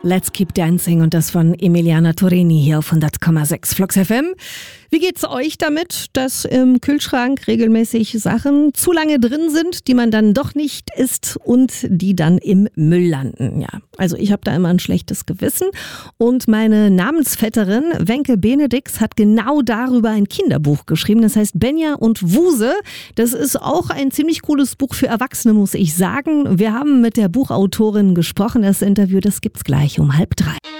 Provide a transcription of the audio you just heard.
Let's Keep Dancing und das von Emiliana Torini hier auf 100,6 Flux FM. Wie geht's euch damit, dass im Kühlschrank regelmäßig Sachen zu lange drin sind, die man dann doch nicht isst und die dann im Müll landen? Ja, also ich habe da immer ein schlechtes Gewissen und meine Namensvetterin Wenke Benedix hat genau darüber ein Kinderbuch geschrieben. Das heißt Benja und Wuse. Das ist auch ein ziemlich cooles Buch für Erwachsene, muss ich sagen. Wir haben mit der Buchautorin gesprochen. Das Interview, das gibt's gleich um 2:30.